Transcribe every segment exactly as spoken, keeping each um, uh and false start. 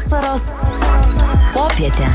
Vasaros popietė.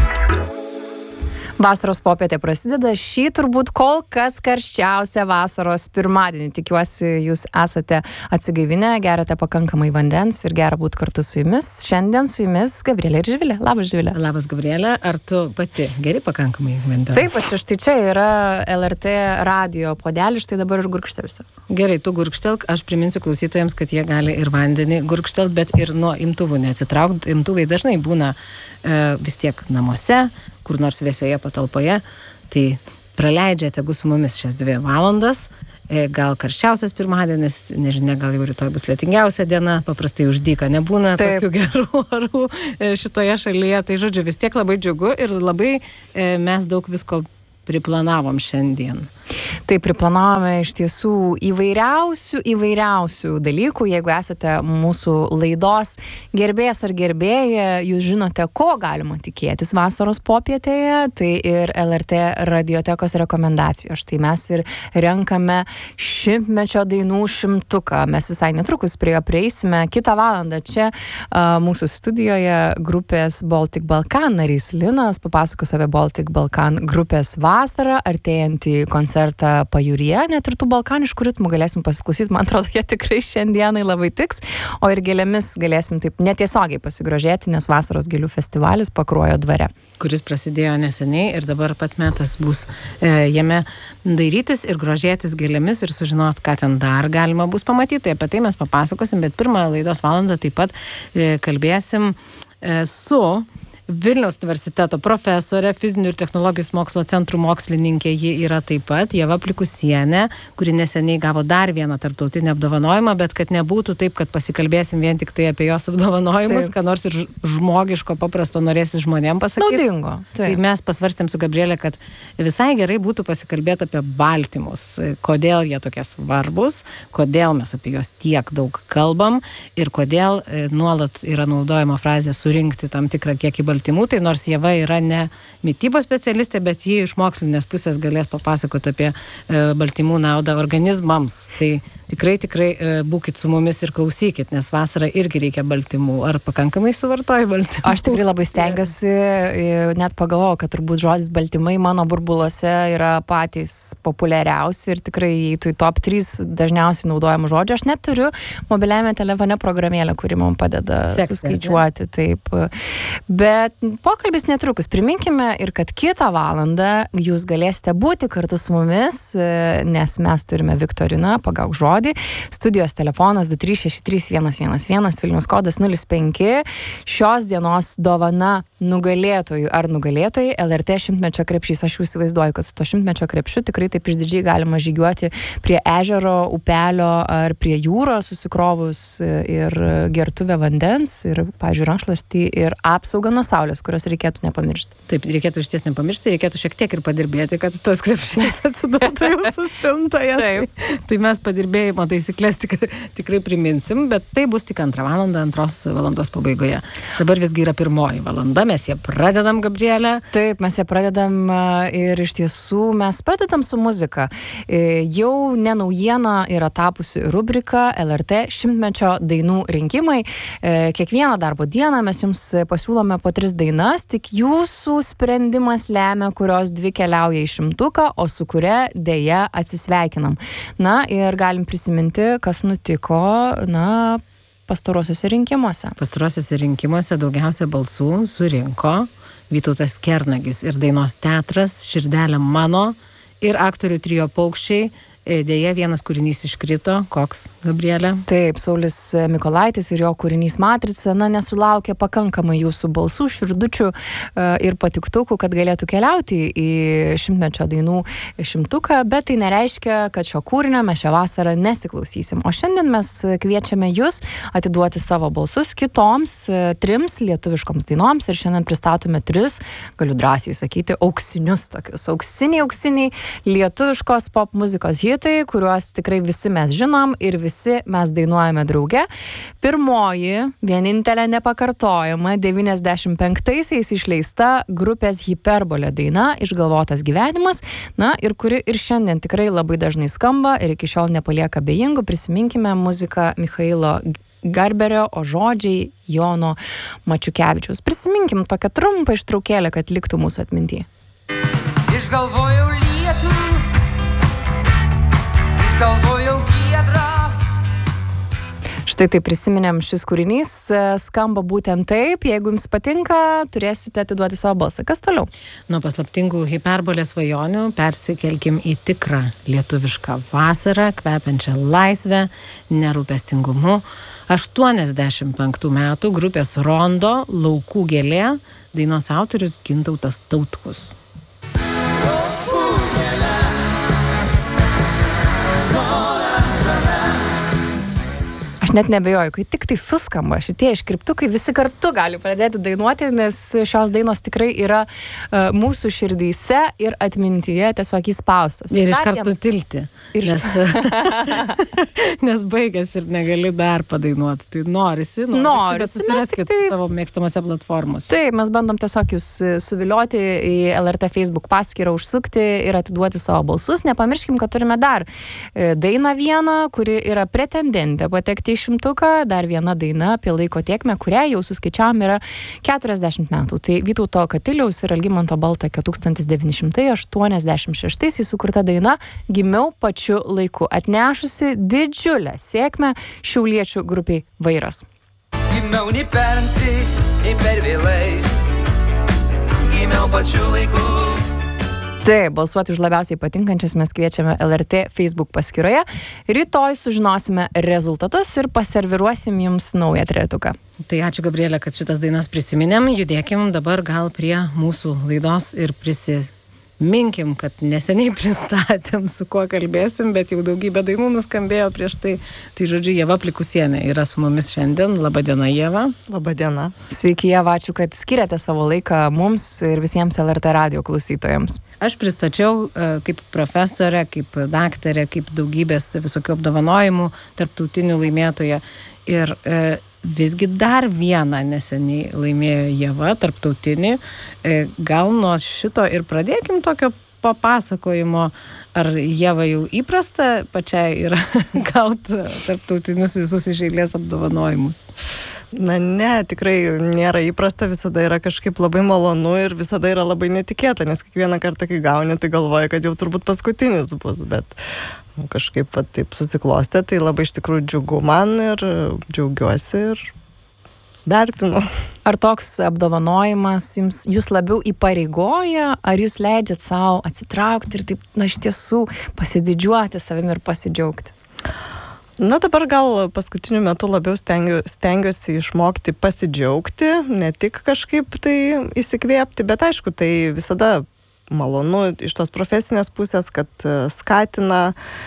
Vasaros popietė prasideda šį turbūt kol kas karščiausią vasaros pirmadienį. Tikiuosi, jūs esate atsigaivinę, geriate pakankamai vandens ir gera būti kartu su jumis. Šiandien su jumis Gabrielė ir Živilė. Labas, Živilė. Labas, Gabrielė. Ar tu pati geri pakankamai vandens? Taip, aš štai čia yra L R T radio puodelis, štai dabar ir gurkštelsiu. Gerai, tu gurkštelk. Aš priminsiu klausytojams, kad jie gali ir vandenį gurkštelt, bet ir nuo imtuvų neatsitraukti. Imtuvai dažnai būna e, vis tiek namuose, kur nors vėsioje patalpoje, tai praleidžiate tegu su mumis šias dvi valandas, gal karščiausias pirmadienis, nežinia, gal jau rytoj bus lietingiausia diena, paprastai už dyką nebūna Taip. Tokių gerų orų šitoje šalyje, tai žodžiu, vis tiek labai džiugu ir labai mes daug visko priplanavom šiandien. Tai priplanavome iš tiesų įvairiausių, įvairiausių dalykų. Jeigu esate mūsų laidos gerbėjas ar gerbėja, jūs žinote, ko galima tikėtis vasaros popietėje, tai ir L R T radiotekos rekomendacijos. Štai mes ir renkame šimtmečio dainų šimtuką. Mes visai netrukus prie jo prieisime. Kitą valandą čia a, mūsų studijoje grupės Baltic Balkan narys Linas papasakos apie Baltic Balkan grupės vasarą, artėjantį koncertą Pajūryje, net ir tų balkaniškų ritmų galėsim pasiklausyti, man atrodo, jie tikrai šiandienai labai tiks, o ir gėlėmis galėsim taip netiesiogiai pasigrožėti, nes vasaros gėlių festivalis Pakruojo dvare. Kuris prasidėjo neseniai ir dabar pats metas bus e, jame dairytis ir grožėtis gėlėmis ir sužinot, ką ten dar galima bus pamatyti. Apie tai mes papasakosim, bet pirmą laidos valandą taip pat e, kalbėsim e, su Vilniaus universiteto profesorė, fizinių ir technologijos mokslo centrų mokslininkė, ji yra taip pat Ieva Plikusienė, kuri neseniai gavo dar vieną tarptautinį apdovanojimą, bet kad nebūtų taip, kad pasikalbėsim vien tik tai apie jos apdovanojimus, ką nors ir žmogiško paprasto norėsi žmonėm pasakyti. Naudingo. Tai mes pasvarstėm su Gabrielė, kad visai gerai būtų pasikalbėti apie baltymus, kodėl jie tokie svarbus, kodėl mes apie juos tiek daug kalbam ir kodėl nuolat yra naudojama frazė surinkti tam tikrą kiekį baltymų. Baltymų, tai nors Ieva yra ne mitybos specialistė, bet ji iš mokslinės pusės galės papasakoti apie e, baltymų naudą organizmams. Tai tikrai, tikrai e, būkit su mumis ir klausykit, nes vasarą irgi reikia baltymų. Ar pakankamai suvartoji baltymų? Aš tikrai labai stengiuosi, net pagalvojau, kad turbūt žodis baltymai mano burbuluose yra patys populiariausi ir tikrai įeitų į top trys dažniausiai naudojamų žodžių. Aš net turiu mobiliajame telefone programėlę, kuri man padeda Seksia, suskaičiuoti. Taip. Bet pokalbis netrukus. Priminkime ir kad kitą valandą jūs galėsite būti kartu su mumis, nes mes turime viktoriną, pagauk žodį. Studijos telefonas du trys šeši trys vienas vienas vienas, Vilniaus kodas nulis penki. Šios dienos dovana nugalėtojų ar nugalėtojai L R T šimtmečio krepšys. Aš jau įsivaizduoju, kad su to šimtmečio krepšiu tikrai taip išdidžiai galima žygiuoti prie ežero, upelio ar prie jūros susikrovus ir gertuvę vandens ir, pavyzdžiui, rankšluostį ir apsaugą nuo saulės, kurios reikėtų nepamiršti. Taip, reikėtų iš ties nepamiršti, reikėtų šiek tiek ir padirbėti, kad tas krepšys atsidurtų jūsų spintoje. Taip. Tai, tai mes padirbėjimo taisyklės tik, tikrai priminsim, bet tai bus tik antrą valandą, antros valandos pabaigoje. Dabar visgi yra pirmoji valanda, mes ją pradedam, Gabrielė. Taip, mes ją pradedam ir iš tiesų mes pradedam su muzika. Jau ne naujiena yra tapusi rubrika L R T šimtmečio dainų rinkimai. Kiekvieną darbo dieną mes jums pasiūlome po tris dainas, tik jūsų sprendimas lemia, kurios dvi keliauja į šimtuką, o su kuria dėja atsisveikinam. Na ir galim prisiminti, kas nutiko, na, pastarosiuose rinkimuose. Pastarosiuose rinkimuose daugiausia balsų surinko Vytautas Kernagis ir dainos teatras Širdelė mano ir aktorių trio Paukščiai. Dėja, vienas kūrinys iškrito. Koks, Gabrielė? Taip, Saulis Mykolaitis ir jo kūrinys Matrica, na, nesulaukė pakankamai jūsų balsų, širdučių ir patiktukų, kad galėtų keliauti į šimtmečio dainų šimtuką, bet tai nereiškia, kad šio kūrinio mes šią vasarą nesiklausysim. O šiandien mes kviečiame jūs atiduoti savo balsus kitoms trims lietuviškoms dainoms ir šiandien pristatome tris, galiu drąsiai sakyti, auksinius tokius. Auksiniai, auksiniai lietuviškos pop muzikos hitai, kuriuos tikrai visi mes žinom ir visi mes dainuojame drauge. Pirmoji, vienintelė nepakartojama, devyniasdešimt penktaisiais išleista grupės Hiperbolė daina Išgalvotas gyvenimas, na ir kuri ir šiandien tikrai labai dažnai skamba ir iki šiol nepalieka abejingų. Prisiminkime muziką Michailo Garberio, o žodžiai Jono Mačiukevičiaus. Prisiminkim tokią trumpą ištraukėlę, kad liktų mūsų atmintyje. Išgalvojau lietų, išgalvojau giedrą. Štai tai prisiminėm, šis kūrinys skamba būtent taip. Jeigu jums patinka, turėsite atiduoti savo balsą. Kas toliau? Nuo paslaptingų hiperbolės svajonių persikelkim į tikrą lietuvišką vasarą, kvepiančią laisvę, nerūpestingumu. aštuoniasdešimt penktų metų grupės Rondo Laukų gėlė, dainos autorius Gintautas Tautkus. Aš net nebejoju, kai tik tai suskamba šitie iškriptukai, visi kartu gali pradėti dainuoti, nes šios dainos tikrai yra uh, mūsų širdyse ir atmintyje tiesiog įspaustos. Ir iš karto tilti, ir nes, nes baigęs ir negali dar padainuoti. Tai norisi, norisi, norisi bet susiraskite tai... savo mėgstamose platformose. Taip, mes bandom tiesiog jūs suvilioti į L R T Facebook paskyrą, užsukti ir atiduoti savo balsus. Nepamirškim, kad turime dar dainą vieną, kuri yra pretendentė patekti į šimtuką, dar viena daina apie laiko tėkmę, kurią jau suskaičiavom yra keturiasdešimt metų. Tai Vytauto Katiliaus ir Algimanto Baltakio tūkstantis devyni šimtai aštuoniasdešimt šeštais įsukurta daina Gimiau pačiu laiku, atnešusi didžiulę sėkmę šiauliečių grupiai Vairas. Gimiau nei per anksti, nei per vėlai, gimiau pačiu laiku. Taip, balsuoti už labiausiai patinkančias mes kviečiame L R T Facebook paskyroje. Rytoj sužinosime rezultatus ir paserviruosim jums naują trejetuką. Tai ačiū, Gabrielė, kad šitas dainas prisiminėm. Judėkim dabar gal prie mūsų laidos ir prisiminkim, kad neseniai pristatėm, su kuo kalbėsim, bet jau daugybė dainų nuskambėjo prieš tai. Tai žodžiu, Ieva Plikusienė yra su mumis šiandien. Labadiena, Ieva. Labadiena. Sveiki, Ieva, ačiū, kad skiriate savo laiką mums ir visiems L R T radio klausytojams. Aš pristačiau kaip profesorė, kaip daktarė, kaip daugybės visokių apdovanojimų tarptautinių laimėtoja. Ir e, visgi dar vieną neseniai laimėjo Ieva, tarptautinį. E, gal nuo šito ir pradėkim tokio papasakojimo, ar Ieva jau įprasta pačiai yra gauti tarptautinius visus iš eilės apdovanojimus? Na ne, tikrai nėra įprasta, visada yra kažkaip labai malonu ir visada yra labai netikėta, nes kiekvieną kartą, kai gauni, tai galvoja, kad jau turbūt paskutinis bus, bet kažkaip va, taip susiklostė, tai labai iš tikrųjų džiugu man ir džiaugiuosi ir vertinu. Ar toks apdovanojimas jums, jūs labiau įpareigoja, ar jūs leidžiat savo atsitraukti ir taip, na, iš tiesų pasididžiuoti savimi ir pasidžiaugti? Na, dabar gal paskutiniu metu labiau stengiu, stengiuosi išmokti pasidžiaugti, ne tik kažkaip tai įsikvėpti, bet aišku, tai visada malonu iš tos profesinės pusės, kad skatina,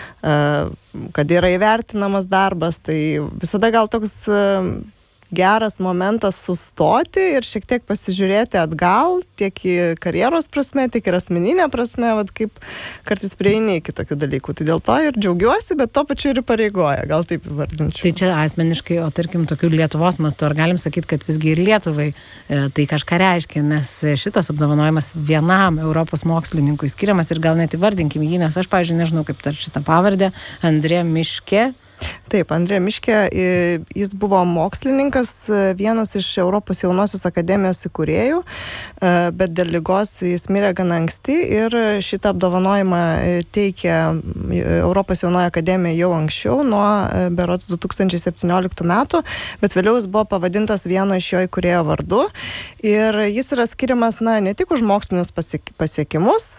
kad yra įvertinamas darbas, tai visada gal toks geras momentas sustoti ir šiek tiek pasižiūrėti atgal, tiek į karjeros prasme, tiek ir asmeninė prasme, vat kaip kartais prieini iki tokių dalykų. Tai dėl to ir džiaugiuosi, bet to pačiu ir pareigoja, gal taip įvardinčiau. Tai čia asmeniškai, o tarkim, tokių Lietuvos mastu, ar galim sakyti, kad visgi ir Lietuvai e, tai kažką reiškia, nes šitas apdovanojimas vienam Europos mokslininkui skiriamas ir gal net įvardinkim jį, nes aš, pavyzdžiui, nežinau, kaip tar šitą pavardę, Andrė Miškė. Taip, Andrė Miškė, jis buvo mokslininkas, vienas iš Europos jaunosios akademijos įkūrėjų, bet dėl ligos jis mirė gana anksti ir šitą apdovanojimą teikė Europos jaunoji akademija jau anksčiau, nuo berods du tūkstančiai septynioliktų metų, bet vėliau jis buvo pavadintas vieno iš jo įkūrėjo vardu ir jis yra skiriamas, na, ne tik už mokslinius pasiekimus,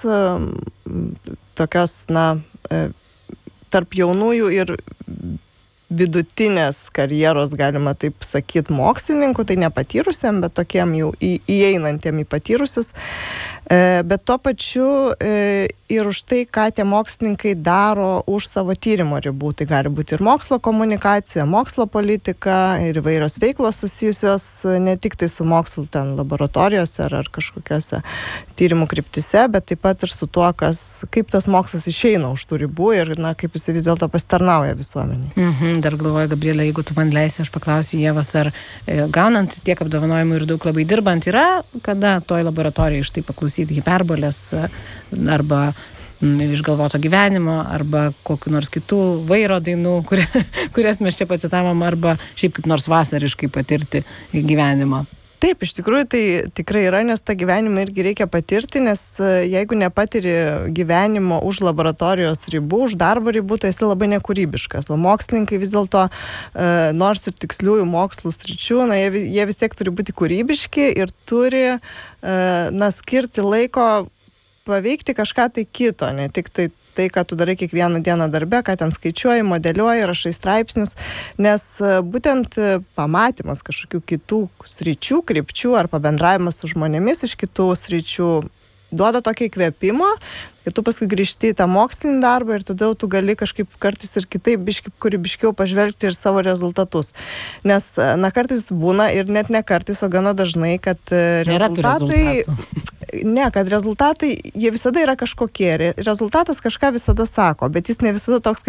tokios, na, tarp jaunųjų ir vidutinės karjeros, galima taip sakyti, mokslininkų, tai nepatyrusiam, bet tokiem jau į, įeinantiem į patyrusius. E, bet tuo pačiu e, ir už tai, ką tie mokslininkai daro už savo tyrimo ribų. Tai gali būti ir mokslo komunikacija, mokslo politika ir įvairios veiklos susijusios ne tik tai su mokslu ten laboratorijose ar, ar kažkokiose tyrimų kryptise, bet taip pat ir su tuo, kas, kaip tas mokslas išeina už tų ribų ir, na, kaip jis vis dėlto pasitarnauja visuomeniai. Mhm. Dar galvoju, Gabrielė, jeigu tu man leisi, aš paklausiu Ievos, ar e, gaunant tiek apdovanojimų ir daug labai dirbant yra, kada toj laboratorijai štai paklausyti hiperbolės arba m, išgalvoto gyvenimo arba kokiu nors kitų vairo dainų, kuria, kurias mes čia pacitavom, arba šiaip kaip nors vasariškai patirti gyvenimą. Taip, iš tikrųjų tai tikrai yra, nes tą gyvenimą irgi reikia patirti, nes jeigu nepatiri gyvenimo už laboratorijos ribų, už darbo ribų, tai esi labai nekūrybiškas. O mokslininkai vis dėlto, nors ir tiksliųjų mokslų sričių, na, jie, jie vis tiek turi būti kūrybiški ir turi, na, skirti laiko paveikti kažką tai kito, ne tik tai tai, ką tu darai kiekvieną dieną darbe, ką ten skaičiuoji, modeliuoji, rašai straipsnius, nes būtent pamatymas kažkokių kitų sričių, krypčių ar pabendravimas su žmonėmis iš kitų sričių duoda tokį įkvėpimą, ir tu paskui grįžti į tą mokslinį darbą ir tada tu gali kažkaip kartais ir kitaip biškai kūrybiškiau pažvelgti ir savo rezultatus. Nes, na, kartais būna ir net ne kartais, o gana dažnai, kad rezultatai... Ne, kad rezultatai, jie visada yra kažkokie. Rezultatas kažką visada sako, bet jis ne visada toks, kaip